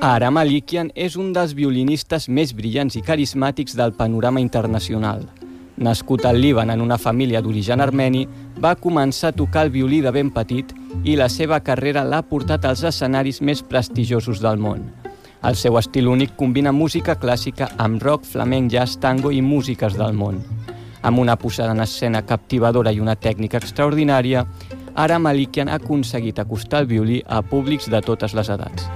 Aram Malikian és un dels violinistes més brillants i carismàtics del panorama internacional. Nascut al Líban en una família d'origen armeni, va començar a tocar el violí de ben petit i la seva carrera l'ha portat als escenaris més prestigiosos del món. El seu estil únic combina música clàssica amb rock, flamenc, jazz, tango i músiques del món. Amb una posada en escena captivadora i una tècnica extraordinària, Aram Malikian ha aconseguit acostar el violí a públics de totes les edats.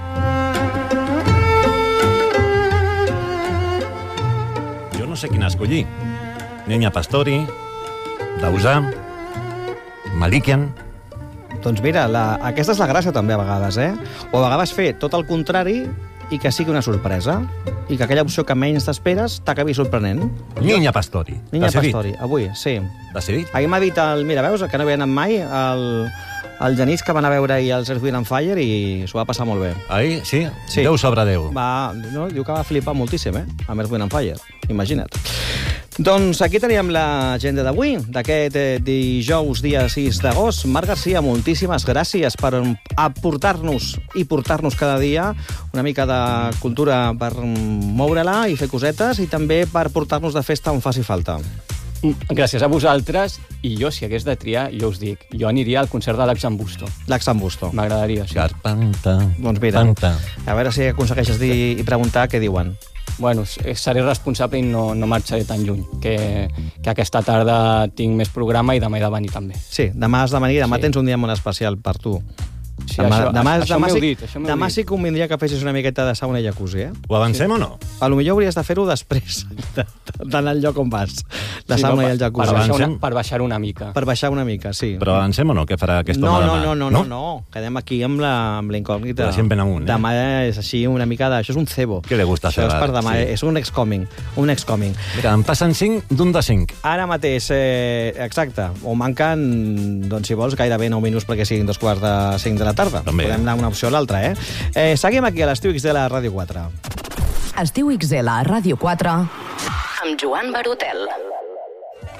Jo no sé quina escollir. Nenia Pastori, Dausà, Malikian... Doncs mira, aquesta és la gràcia també a vegades, O a vegades fer tot el contrari i que sigui una sorpresa, i que aquella opció que menys t'esperes t'acabi sorprenent. Nenia Pastori. Nenia Pastori, avui, sí. Decidit? Ahir m'ha dit, mira, veus, que no havia anat mai, el Genís, que van a veure ahir els Earth, Wind & Fire, i s'ho va passar molt bé. Ahir, sí? Sí. 10 sobre 10. Diu que va flipar moltíssim, amb Earth, Wind & Fire. Imagina't. Doncs aquí teníem l'agenda d'avui, d'aquest dijous, dia 6 d'agost. Marc Garcia, moltíssimes gràcies per aportar-nos i portar-nos cada dia una mica de cultura per moure-la i fer cosetes, i també per portar-nos de festa on faci falta. Gràcies a vosaltres, i jo, si hagués de triar, jo us dic, jo aniria al concert de l'Axambusto. L'Axambusto. M'agradaria, sí. Carpanta. Doncs mira, a veure si aconsegueixes dir i preguntar què diuen. Bueno, seré responsable i no marxaré tan lluny, que aquesta tarda tinc més programa i demà he de venir també. Sí, demà has de venir, demà tens un dia molt especial per tu. Sí, això m'heu dit. Demà sí que convindria que fessis una miqueta de sauna i jacuzzi, Ho avancem o no? A lo millor hauries de fer-ho després d'anar al lloc on vas. La sauna i el jacuzzi. Per baixar una mica. Per baixar una mica, sí. Però avancem o no? Què farà aquest home demà? No. Quedem aquí amb la incògnita. Però sempre amunt, Demà és així una mica de... Això és un cebo. Què li gusta fer? Això és per demà, és un excoming. Mira, em passen 5 d'un de 5. Ara mateix, exacte, o manquen, doncs si vols, gairebé 9 minuts perquè siguin 2:45 de la tarda. També. Podem anar una opció o l'altra, Seguim aquí a l'Estiu XL a Ràdio 4. Estiu XL a Ràdio 4 amb Joan Barotel.